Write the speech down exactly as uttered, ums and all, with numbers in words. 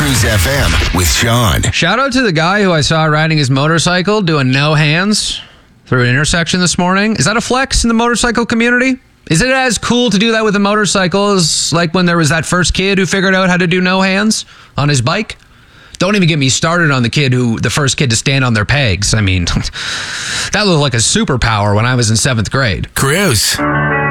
Cruise F M with Sean. Shout out to the guy who I saw riding his motorcycle doing no hands through an intersection this morning. Is that a flex in the motorcycle community? Is it as cool to do that with a motorcycle as like when there was that first kid who figured out how to do no hands on his bike? Don't even get me started on the kid who, the first kid to stand on their pegs. I mean, that looked like a superpower when I was in seventh grade. Cruise.